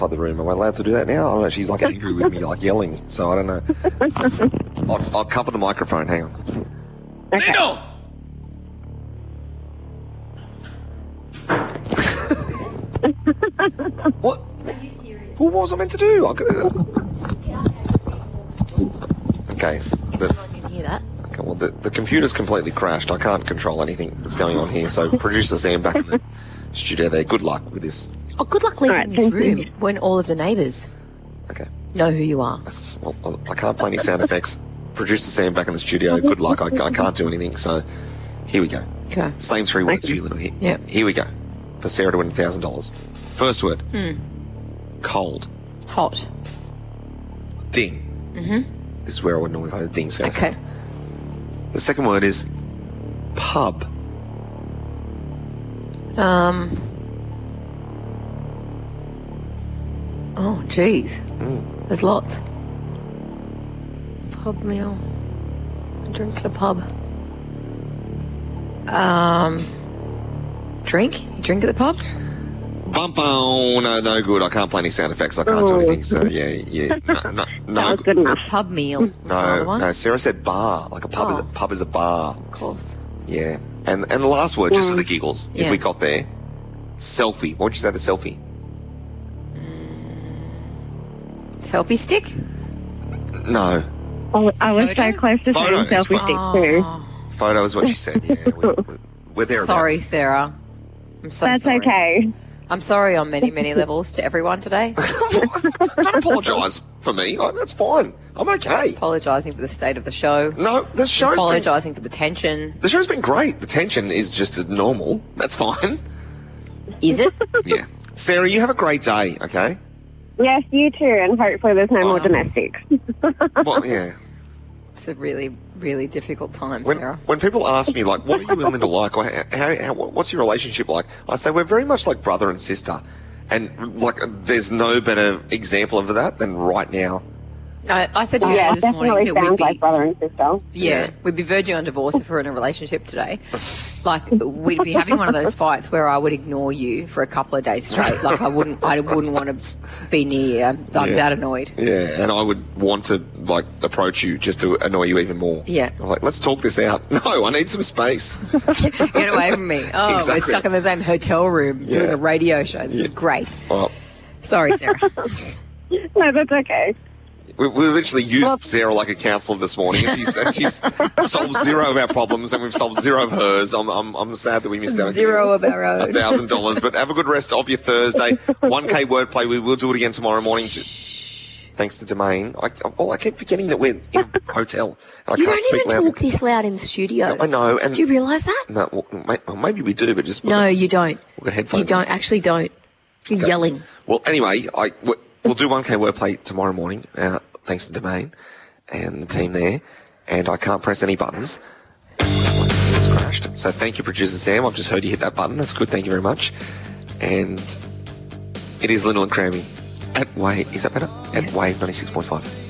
the room. Am I allowed to do that now? I don't know. She's like angry with me, like yelling. So I don't know. I'll cover the microphone. Hang on. Okay. Nino! What? Are you serious? Well, what was I meant to do? I could. Okay. Everyone can hear that. Okay. Well, the computer's completely crashed. I can't control anything that's going on here. So producer Sam back in the studio there. Good luck with this. Oh, good luck leaving All right, this thank room you. when all of the neighbours Okay. know who you are. Well, I can't play any sound effects. Producer Sam back in the studio. Good luck. I can't do anything. So here we go. Okay. Same three words for you, little hit. Yep. Here we go. For Sarah to win $1,000. First word. Cold. Hot. Ding. Mm-hmm. This is where I would normally play the ding sound. Okay. effect. The second word is pub. Oh, geez. There's lots. Pub meal. Drink at a pub. Drink? You drink at the pub? Bum, bum. No good. I can't play any sound effects. I can't do anything. So yeah. No. That was good enough. Pub meal. Was the other one? No. Sarah said bar. Like a pub is Oh. pub is a bar. Of course. Yeah. And the last word, just for the giggles, if Yeah. we got there, selfie. What would you say to selfie? Selfie stick? No. Oh, I was Photo? so close to saying Photo is selfie fine. stick too. Oh, Photo is what she said. Yeah. We're there. sorry, Sarah. I'm so That's sorry. okay. I'm sorry on many, many levels to everyone today. Don't apologise for me. That's fine. I'm okay. Apologising for the state of the show. No, the show's been, Apologising for the tension. the show's been great. The tension is just normal. That's fine. Is it? Yeah. Sarah, you have a great day, okay? Yes, you too, and hopefully there's no more domestics. Well, yeah. It's a really, really difficult time, When, Sarah. when people ask me, like, what are you and Linda like, or what's your relationship like, I say we're very much like brother and sister. And, like, there's no better example of that than right now. I said to you Yeah, this morning definitely that we'd sounds be, like brother and sister. yeah, we'd be verging on divorce if we were in a relationship today. Like, we'd be having one of those fights where I would ignore you for a couple of days straight. Like, I wouldn't want to be near you. I'm that annoyed. Yeah, and I would want to, like, approach you just to annoy you even more. Yeah. I'm like, let's talk this out. No, I need some space. Get away from me. Oh, Exactly. we're stuck in the same hotel room doing Yeah. a radio show. This is great. Well, Sorry, Sarah. No, that's okay. we literally used Sarah like a counsellor this morning, and she's solved zero of our problems, and we've solved zero of hers. I'm sad that we missed out. Zero of our own. $1,000, but have a good rest of your Thursday. 1K wordplay. We will do it again tomorrow morning. Thanks to Domain. I keep forgetting that we're in a hotel. And I You can't don't speak even loudly. talk this loud in the studio. I know. And Do you realise that? no, well, maybe we do, but just No, you don't. We've got headphones. You don't. Actually don't. You're yelling. Well, anyway, we'll do 1K wordplay tomorrow morning. Thanks to Domain and the team there. And I can't press any buttons. It's crashed. So thank you, producer Sam. I've just heard you hit that button. That's good. Thank you very much. And it is Lyndall and Crammy at Wave. Is that better? At Wave 96.5.